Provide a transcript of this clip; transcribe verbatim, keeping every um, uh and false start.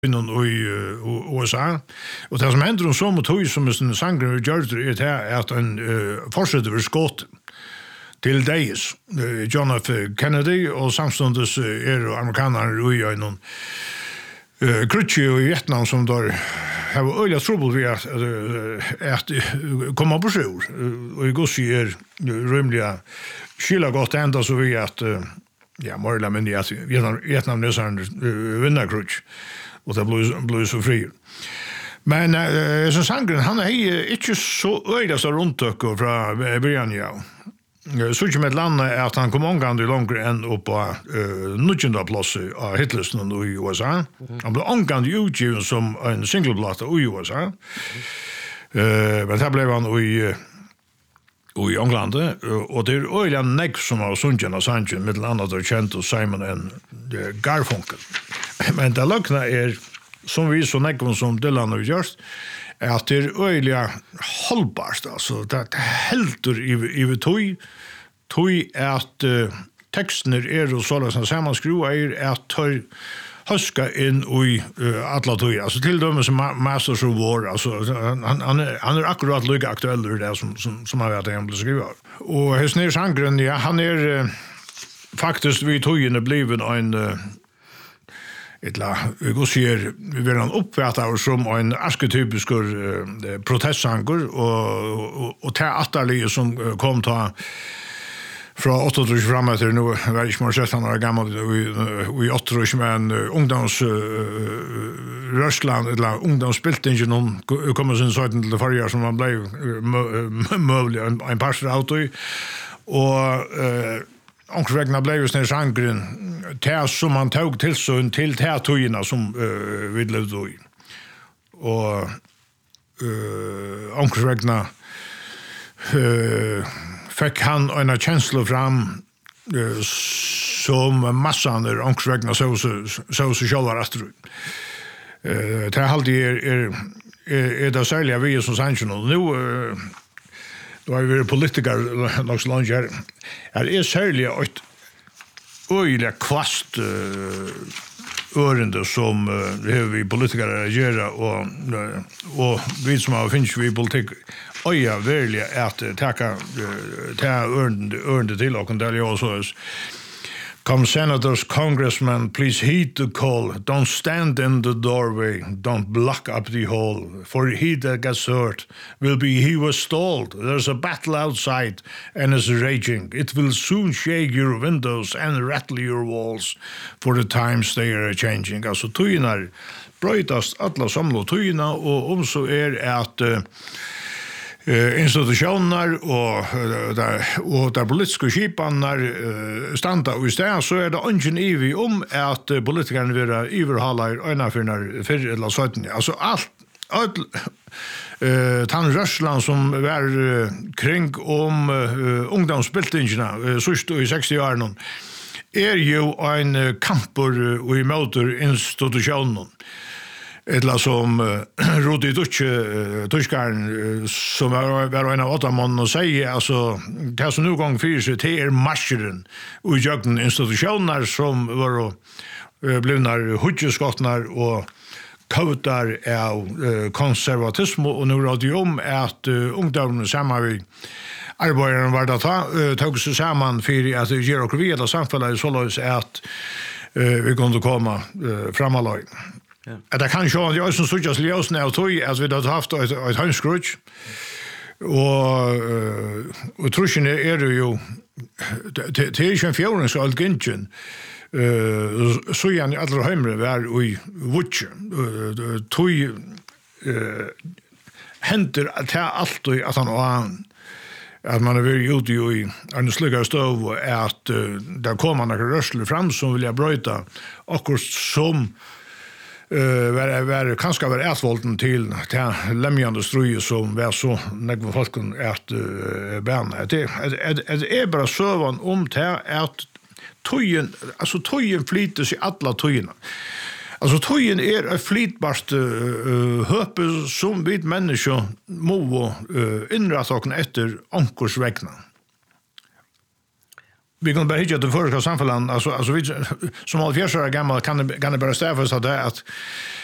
inom i U S A. Och det som händer om så mot hus som är sangren och gör det är att en uh, fortsätter skott till Days, uh, John F. Kennedy och samstundes uh, är amerikaner i någon uh, krutche i Vietnam som där har öliga trouble vid att, uh, att uh, komma på sjur. Uh, och i Gossi är rymliga skilla gott ända så vi att uh, ja, morla men ja, Vietnam Vietnam är sån uh, vinnarkrutch. Och det blev, blev så fri. Men uh, som sangren, han är inte så öjda så rundtöcker från början, ja. Så inte med ett land är att han kom omgående längre än upp på uh, nutjunda plats av hitlisten i U S A. Mm. Han blev omgående utgiven som en singleplatta i U S A. Mm. Uh, men där blev han i och i England och det är öjliga negg som har sunken och sanken med annat och känt och Simon and Garfunkel. Men det lögna är som vi så negg som Dylan har gjort är att det är öjliga hållbart alltså det är helter i i tog tog är att uh, texten är och så som sammanskruva är att ta huska in i uh, alla tog alltså till dem som Masters of War alltså han han är han är akkurat lika aktuell det där som som som har varit en skriva och Hesner Sangren ja han är uh, faktiskt vi tog in det blev en uh, Etla, vi ser vi vill han uppfatta som en arketypisk uh, protestsanger och och, och teaterlige som kom ta från åtta år framåt till nu var jag mer sett han är gammal vi åtta år men ungdoms Ryssland eller ungdomsbildningen någon kommer sen så till det förra som man blev möjligt en par auto och Onkregna blev ju snä sangren till som man tog till så till territorierna som uh, vi levde i. Och uh, Onkregna uh, fick han en känsla fram uh, som massan där Onkregna så så så så själva rastru. Eh det alltid är är är det sälja vi som sanction nu uh, då är vi politiker nog så långt här. Här är särskilt ett öjliga kvast uh, örende som uh, vi politiker reagerar och uh, och vi som har finns vi politik öja verkligen att uh, tacka uh, ta örende örende till och där jag så Come senators, congressmen, please heed the call. Don't stand in the doorway. Don't block up the hall. For he that gets hurt will be he was stalled. There's a battle outside and is raging. It will soon shake your windows and rattle your walls. For the times they are changing. Alltså tygnar bröjtast alla samla tygna och om så är att uh, Uh, institutioner och uh, där och där politiska skipanar uh, standa och istället så är det ingen ivi om att uh, politikerna vill överhålla ena för när för eller sånt alltså allt allt uh, tan Ryssland som var uh, kring om uh, ungdomsbildningarna uh, sist i sextio-åren är ju en uh, kamper uh, i motor institutionen Etla som uh, Rudi Dutch uh, Tuskaren uh, som var, var en av åtta mån och säger alltså det som nu gång fyrir sig till er marscheren och jögnen institutioner som var och uh, blivnar hudgeskottnar och kautar av uh, konservatism och nu rådde ju om att uh, ungdomen samman vid arbetaren var att ta uh, tog sig samman för att uh, göra och vila samfället så att uh, vi kunde komma uh, framåt. Ja. Det kan ju jag som såg just ljus när jag tog att vi hade haft ett ett hönskrutch och och tror ju är det ju det är ju en fjärde så allt gingen eh så igen alla hemre var i wutch tog eh händer att allt och att han att man är väldigt ute i en slugga stöv och att där kommer några rörsel fram som vill jag bryta och som Uh, var, var, kanske var ätvolten till till lämjande ströje som var så när folk att uh, bärna. Det är är bara sövan om det att tojen alltså tojen flyter sig alla tojerna. Alltså tojen är ett flytbart uh, höpe som vid människor må uh, inrätta efter ankorsvägna. Vi kan bara hitta det första samfällan alltså alltså vi som halvfjerdsåriga gamla kan det kan det bara stävas att det att